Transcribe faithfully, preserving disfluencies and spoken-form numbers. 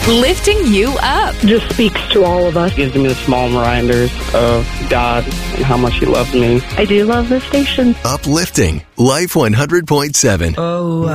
lifting you up. Just speaks to all of us. Gives me the small reminders of God and how much He loves me. I do love this station. Uplifting Life one hundred point seven. Oh,